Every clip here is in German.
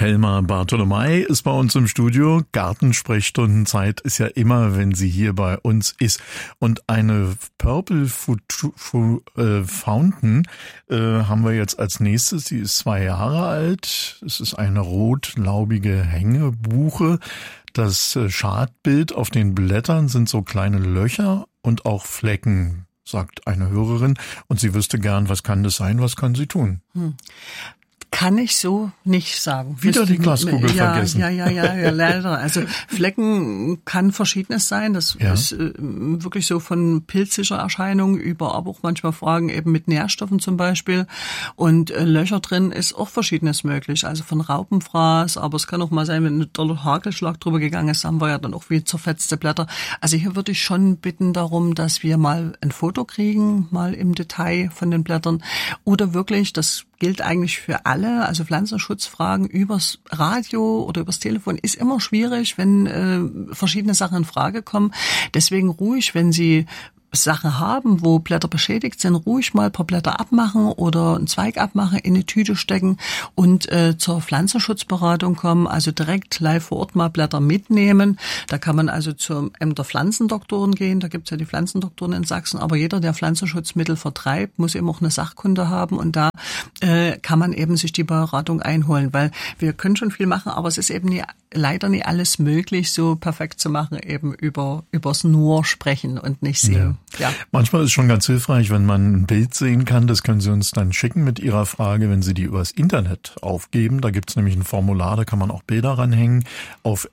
Helma Bartolomei ist bei uns im Studio. Gartensprechstundenzeit ist ja immer, wenn sie hier bei uns ist. Und eine Purple Fountain haben wir jetzt als nächstes. Sie ist 2 Jahre alt. Es ist eine rotlaubige Hängebuche. Das Schadbild auf den Blättern sind so kleine Löcher und auch Flecken, sagt eine Hörerin. Und sie wüsste gern, was kann das sein, was kann sie tun? Kann ich so nicht sagen. Wieder die Glaskugel vergessen. Ja, leider. Also Flecken kann Verschiedenes sein. Das ist wirklich so von pilzischer Erscheinung über, aber auch manchmal Fragen eben mit Nährstoffen zum Beispiel. Und Löcher drin ist auch Verschiedenes möglich. Also von Raupenfraß, aber es kann auch mal sein, wenn ein doller Hagelschlag drüber gegangen ist, haben wir ja dann auch wie zerfetzte Blätter. Also hier würde ich schon bitten darum, dass wir mal ein Foto kriegen, mal im Detail von den Blättern. Oder wirklich, das gilt eigentlich für alle, also Pflanzenschutzfragen übers Radio oder übers Telefon ist immer schwierig, wenn verschiedene Sachen in Frage kommen. Deswegen ruhig, wenn Sie Sachen haben, wo Blätter beschädigt sind, ruhig mal ein paar Blätter abmachen oder einen Zweig abmachen, in eine Tüte stecken und zur Pflanzenschutzberatung kommen, also direkt live vor Ort mal Blätter mitnehmen. Da kann man also zum der Pflanzendoktoren gehen, da gibt's ja die Pflanzendoktoren in Sachsen, aber jeder, der Pflanzenschutzmittel vertreibt, muss eben auch eine Sachkunde haben und da kann man eben sich die Beratung einholen, weil wir können schon viel machen, aber es ist eben leider nie alles möglich, so perfekt zu machen, eben übers nur sprechen und nicht sehen. Ja. Manchmal ist es schon ganz hilfreich, wenn man ein Bild sehen kann. Das können Sie uns dann schicken mit Ihrer Frage, wenn Sie die übers Internet aufgeben. Da gibt es nämlich ein Formular, da kann man auch Bilder ranhängen auf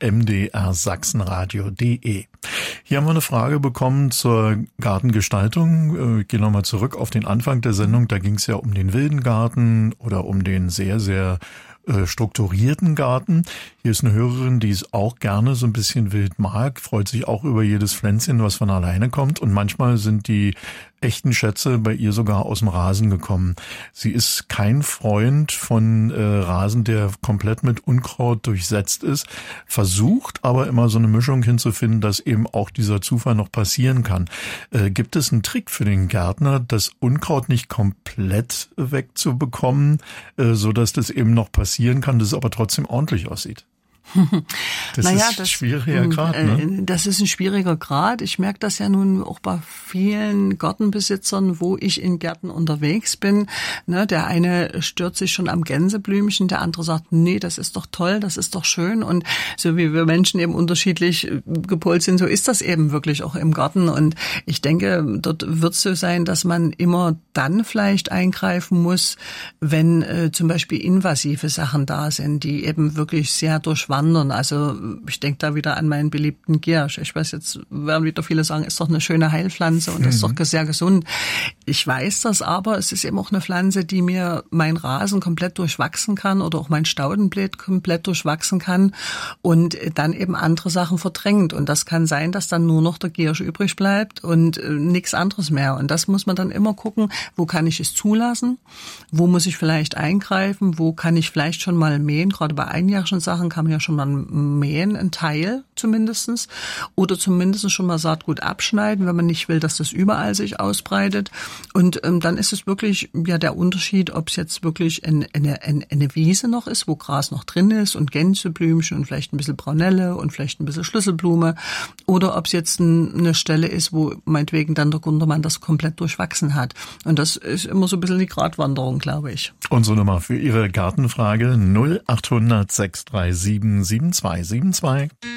mdrsachsenradio.de. Hier haben wir eine Frage bekommen zur Gartengestaltung. Ich gehe nochmal zurück auf den Anfang der Sendung. Da ging es ja um den wilden Garten oder um den sehr, sehr strukturierten Garten. Hier ist eine Hörerin, die es auch gerne so ein bisschen wild mag, freut sich auch über jedes Pflänzchen, was von alleine kommt. Und manchmal sind die echten Schätze bei ihr sogar aus dem Rasen gekommen. Sie ist kein Freund von Rasen, der komplett mit Unkraut durchsetzt ist, versucht aber immer so eine Mischung hinzufinden, dass eben auch dieser Zufall noch passieren kann. Gibt es einen Trick für den Gärtner, das Unkraut nicht komplett wegzubekommen, so dass das eben noch passieren kann, dass es aber trotzdem ordentlich aussieht? Das ist ein schwieriger Grad, ne? Das ist ein schwieriger Grad. Ich merke das ja nun auch bei vielen Gartenbesitzern, wo ich in Gärten unterwegs bin. Ne, der eine stört sich schon am Gänseblümchen, der andere sagt, nee, das ist doch toll, das ist doch schön. Und so wie wir Menschen eben unterschiedlich gepolt sind, so ist das eben wirklich auch im Garten. Und ich denke, dort wird es so sein, dass man immer dann vielleicht eingreifen muss, wenn zum Beispiel invasive Sachen da sind, die eben wirklich sehr durchwandern. Also ich denke da wieder an meinen beliebten Giersch. Ich weiß, jetzt werden wieder viele sagen, ist doch eine schöne Heilpflanze und ist doch sehr gesund. Ich weiß das, aber es ist eben auch eine Pflanze, die mir mein Rasen komplett durchwachsen kann oder auch mein Staudenbeet komplett durchwachsen kann und dann eben andere Sachen verdrängt. Und das kann sein, dass dann nur noch der Giersch übrig bleibt und nichts anderes mehr. Und das muss man dann immer gucken, wo kann ich es zulassen, wo muss ich vielleicht eingreifen, wo kann ich vielleicht schon mal mähen. Gerade bei einjährigen Sachen kann man ja schon mal mähen, ein Teil zumindestens, oder zumindest schon mal Saatgut abschneiden, wenn man nicht will, dass das überall sich ausbreitet. Und dann ist es wirklich ja der Unterschied, ob es jetzt wirklich eine Wiese noch ist, wo Gras noch drin ist und Gänseblümchen und vielleicht ein bisschen Braunelle und vielleicht ein bisschen Schlüsselblume, oder ob es jetzt eine Stelle ist, wo meinetwegen dann der Gundermann das komplett durchwachsen hat. Und das ist immer so ein bisschen die Gratwanderung, glaube ich. Unsere Nummer für Ihre Gartenfrage 0800 637 7272.